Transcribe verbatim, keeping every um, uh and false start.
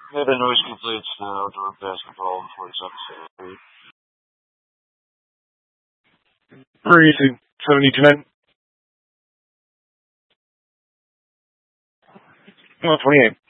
Maybe noise complaints now outdoor basketball before this episode. Breathing. seventy-two nine. one twenty-eight.